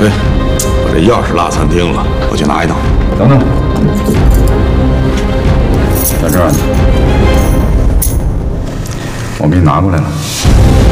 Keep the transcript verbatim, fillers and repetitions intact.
哎，我这钥匙落餐厅了，我去拿一趟。 等等，在这儿呢，我给你拿过来了。